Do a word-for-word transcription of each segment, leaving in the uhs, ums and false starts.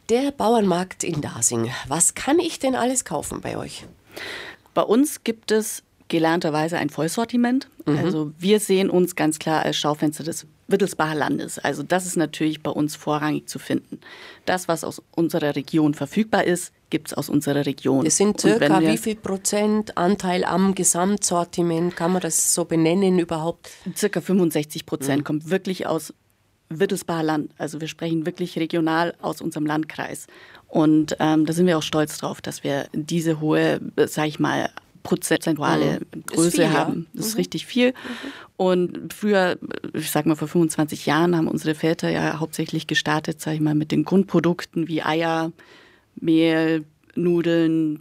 Der Bauernmarkt in Dasing. Was kann ich denn alles kaufen bei euch? Bei uns gibt es gelernterweise ein Vollsortiment. Mhm. Also wir sehen uns ganz klar als Schaufenster des Wittelsbacher Landes. Also das ist natürlich bei uns vorrangig zu finden. Das, was aus unserer Region verfügbar ist, gibt es aus unserer Region. Das sind circa wie viel Prozent Anteil am Gesamtsortiment? Kann man das so benennen überhaupt? Circa fünfundsechzig Prozent mhm. kommt wirklich aus Wittelsbacher Land. Also wir sprechen wirklich regional aus unserem Landkreis. Und ähm, da sind wir auch stolz drauf, dass wir diese hohe, sag ich mal, prozentuale mhm. Größe viel, haben. Das mhm. ist richtig viel. Mhm. Und früher, ich sag mal vor fünfundzwanzig Jahren, haben unsere Väter ja hauptsächlich gestartet, sag ich mal, mit den Grundprodukten wie Eier, Mehl, Nudeln,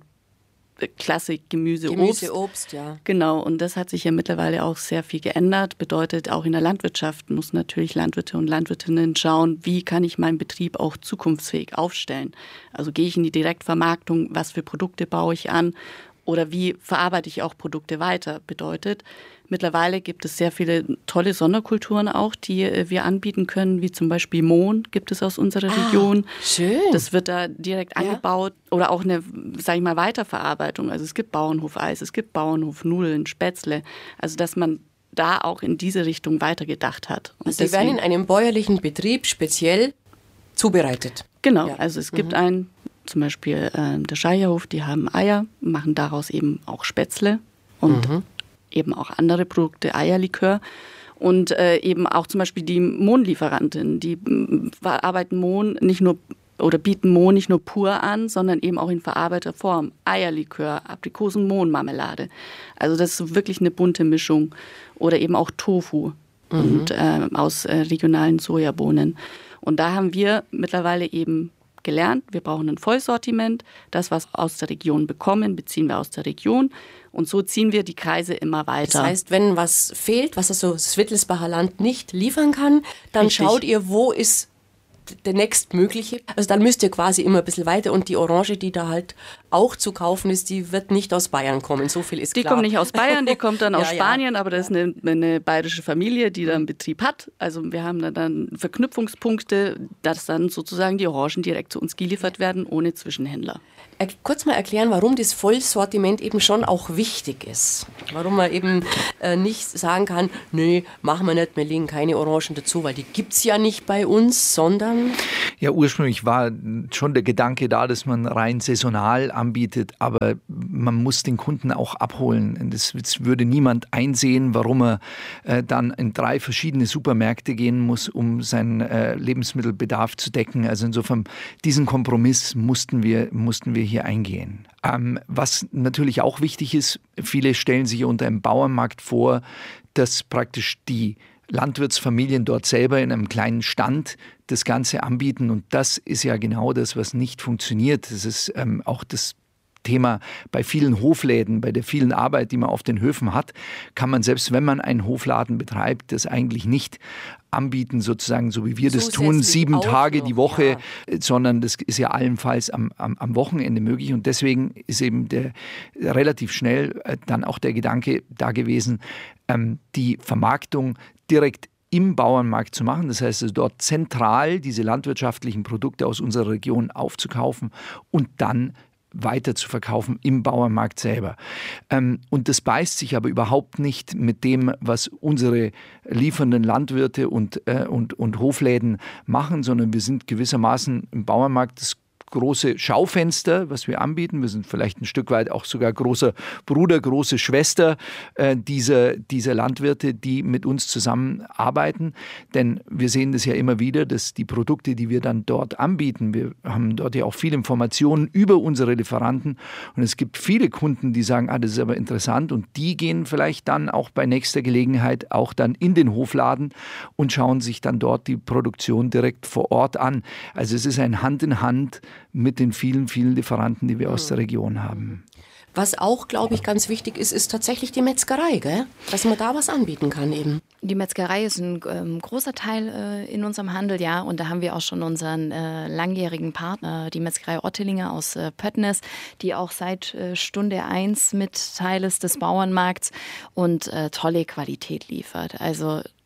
Klassik, Gemüse, Gemüse, Obst. Obst, ja. Genau, und das hat sich ja mittlerweile auch sehr viel geändert. Bedeutet, auch in der Landwirtschaft muss natürlich Landwirte und Landwirtinnen schauen, wie kann ich meinen Betrieb auch zukunftsfähig aufstellen. Also gehe ich in die Direktvermarktung, was für Produkte baue ich an oder wie verarbeite ich auch Produkte weiter. Bedeutet, mittlerweile gibt es sehr viele tolle Sonderkulturen auch, die wir anbieten können, wie zum Beispiel Mohn gibt es aus unserer ah, Region. Schön. Das wird da direkt ja. angebaut oder auch eine, sag ich mal, Weiterverarbeitung. Also es gibt Bauernhofeis, es gibt Bauernhofnudeln, Spätzle. Also dass man da auch in diese Richtung weitergedacht hat. Und also die werden in einem bäuerlichen Betrieb speziell zubereitet. Genau, ja. also es gibt mhm. einen, zum Beispiel äh, der Scheierhof, die haben Eier, machen daraus eben auch Spätzle und mhm. eben auch andere Produkte, Eierlikör. Und äh, eben auch zum Beispiel die Mohnlieferanten, die verarbeiten Mohn nicht nur oder bieten Mohn nicht nur pur an, sondern eben auch in verarbeiteter Form. Eierlikör, Aprikosen-Mohnmarmelade. Also das ist wirklich eine bunte Mischung. Oder eben auch Tofu mhm. und, äh, aus äh, regionalen Sojabohnen. Und da haben wir mittlerweile eben gelernt, wir brauchen ein Vollsortiment. Das, was wir aus der Region bekommen, beziehen wir aus der Region. Und so ziehen wir die Kreise immer weiter. Das heißt, wenn was fehlt, was also das Wittelsbacher Land nicht liefern kann, dann Richtig. Schaut ihr, wo ist der nächstmögliche. Also dann müsst ihr quasi immer ein bisschen weiter. Und die Orange, die da halt auch zu kaufen ist, die wird nicht aus Bayern kommen. So viel ist die klar. Die kommt nicht aus Bayern, die kommt dann aus ja, Spanien. Ja. Aber das ist eine, eine bayerische Familie, die da einen Betrieb hat. Also wir haben da dann Verknüpfungspunkte, dass dann sozusagen die Orangen direkt zu uns geliefert werden, ohne Zwischenhändler. Kurz mal erklären, warum das Vollsortiment eben schon auch wichtig ist. Warum man eben äh, nicht sagen kann, nee, machen wir nicht, wir legen keine Orangen dazu, weil die gibt es ja nicht bei uns, sondern... Ja, ursprünglich war schon der Gedanke da, dass man rein saisonal anbietet, aber man muss den Kunden auch abholen. Das würde niemand einsehen, warum er äh, dann in drei verschiedene Supermärkte gehen muss, um seinen äh, Lebensmittelbedarf zu decken. Also insofern, diesen Kompromiss mussten wir, mussten wir hier eingehen. Ähm, was natürlich auch wichtig ist, viele stellen sich unter einem Bauernmarkt vor, dass praktisch die Landwirtsfamilien dort selber in einem kleinen Stand das Ganze anbieten. Und das ist ja genau das, was nicht funktioniert. Das ist ähm, auch das Thema bei vielen Hofläden, bei der vielen Arbeit, die man auf den Höfen hat, kann man, selbst wenn man einen Hofladen betreibt, das eigentlich nicht anbieten, sozusagen, so wie wir das tun, sieben Tage noch, die Woche, ja. sondern das ist ja allenfalls am, am, am Wochenende möglich. Und deswegen ist eben der, relativ schnell äh, dann auch der Gedanke da gewesen, ähm, die Vermarktung direkt im Bauernmarkt zu machen. Das heißt, also dort zentral diese landwirtschaftlichen Produkte aus unserer Region aufzukaufen und dann weiter zu verkaufen im Bauernmarkt selber. Ähm, und das beißt sich aber überhaupt nicht mit dem, was unsere liefernden Landwirte und, äh, und, und Hofläden machen, sondern wir sind gewissermaßen im Bauernmarkt das große Schaufenster, was wir anbieten. Wir sind vielleicht ein Stück weit auch sogar großer Bruder, große Schwester äh, dieser, dieser Landwirte, die mit uns zusammenarbeiten. Denn wir sehen das ja immer wieder, dass die Produkte, die wir dann dort anbieten, wir haben dort ja auch viele Informationen über unsere Lieferanten und es gibt viele Kunden, die sagen, ah, das ist aber interessant, und die gehen vielleicht dann auch bei nächster Gelegenheit auch dann in den Hofladen und schauen sich dann dort die Produktion direkt vor Ort an. Also es ist ein Hand in Hand mit den vielen, vielen Lieferanten, die wir aus der Region haben. Was auch, glaube ich, ganz wichtig ist, ist tatsächlich die Metzgerei, gell? Dass man da was anbieten kann eben. Die Metzgerei ist ein ähm, großer Teil äh, in unserem Handel, ja. Und da haben wir auch schon unseren äh, langjährigen Partner, die Metzgerei Ottelinger aus äh, Pöttnes, die auch seit äh, Stunde eins mit Teil ist des Bauernmarkts und äh, tolle Qualität liefert. Also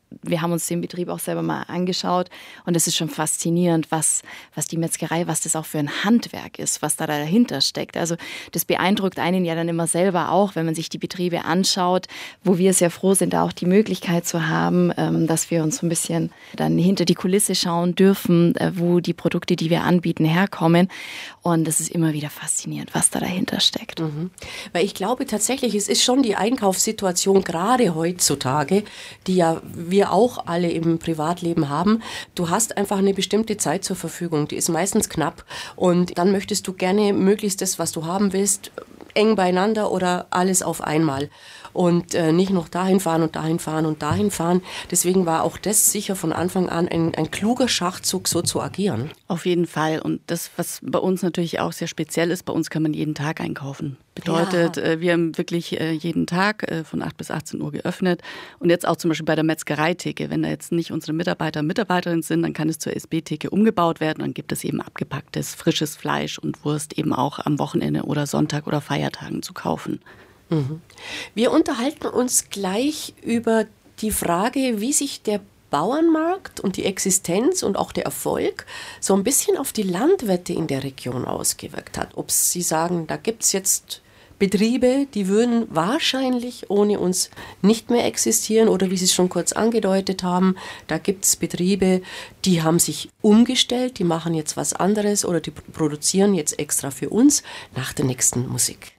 wir haben uns den Betrieb auch selber mal angeschaut und es ist schon faszinierend, was, was die Metzgerei, was das auch für ein Handwerk ist, was da dahinter steckt. Also das beeindruckt einen ja dann immer selber auch, wenn man sich die Betriebe anschaut, wo wir sehr froh sind, da auch die Möglichkeit zu haben, ähm, dass wir uns so ein bisschen dann hinter die Kulisse schauen dürfen, äh, wo die Produkte, die wir anbieten, herkommen. Und es ist immer wieder faszinierend, was da dahinter steckt. Mhm. Weil ich glaube tatsächlich, es ist schon die Einkaufssituation gerade heutzutage, die ja wir auch alle im Privatleben haben. Du hast einfach eine bestimmte Zeit zur Verfügung, die ist meistens knapp und dann möchtest du gerne möglichst das, was du haben willst, eng beieinander oder alles auf einmal. Und äh, nicht noch dahin fahren und dahin fahren und dahin fahren. Deswegen war auch das sicher von Anfang an ein, ein kluger Schachzug, so zu agieren. Auf jeden Fall. Und das, was bei uns natürlich auch sehr speziell ist, bei uns kann man jeden Tag einkaufen. Bedeutet, ja. äh, wir haben wirklich äh, jeden Tag äh, von acht bis achtzehn Uhr geöffnet. Und jetzt auch zum Beispiel bei der Metzgereitheke. Wenn da jetzt nicht unsere Mitarbeiter und Mitarbeiterinnen sind, dann kann es zur S B-Theke umgebaut werden. Dann gibt es eben abgepacktes, frisches Fleisch und Wurst eben auch am Wochenende oder Sonntag oder Feiertagen zu kaufen. Wir unterhalten uns gleich über die Frage, wie sich der Bauernmarkt und die Existenz und auch der Erfolg so ein bisschen auf die Landwirte in der Region ausgewirkt hat. Ob Sie sagen, da gibt es jetzt Betriebe, die würden wahrscheinlich ohne uns nicht mehr existieren oder wie Sie es schon kurz angedeutet haben, da gibt es Betriebe, die haben sich umgestellt, die machen jetzt was anderes oder die produzieren jetzt extra für uns nach der nächsten Musik.